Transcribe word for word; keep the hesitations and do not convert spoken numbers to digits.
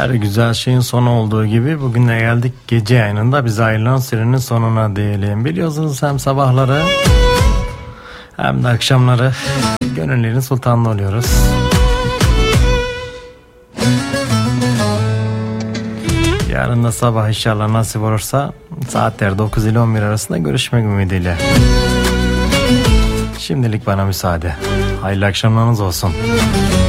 Her güzel şeyin sonu olduğu gibi bugün de geldik gece yayınında bize ayrılan sürenin sonuna diyelim. Biliyorsunuz hem sabahları hem de akşamları gönüllerin sultanı oluyoruz. Yarın da sabah inşallah nasip olursa saatler dokuz ile on bir arasında görüşmek ümidiyle. Şimdilik bana müsaade. Hayırlı akşamlarınız olsun.